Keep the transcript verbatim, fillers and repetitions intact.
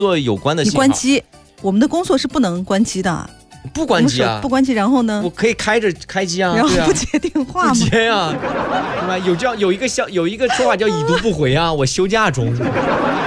作有关的你信号。 关机，我们的工作是不能关机的。 不关机啊， 不关机，然后呢？ 我可以开着开机啊， 然后对啊不接电话吗？ 不接啊，对吧？有叫有一个消有一个说法叫已读不回啊，我休假中。